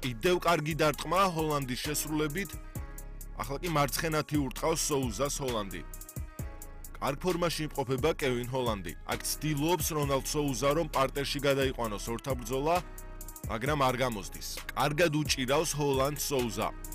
კიდევ კარგი დარტყმა ჰოლანდის შესრულებით. ახლა კი მარცხენათი ურტყავს სოუზას ჰოლანდი. კარგ ფორმაში იმყოფება კევინ ჰოლანდი. აქ ცდილობს რონალდ სოუზა რომ პარტერში გადაიყვანოს ორთაბრძოლა, მაგრამ არ გამოსდის. კარგად უჭირავს ჰოლანდ სოუზა.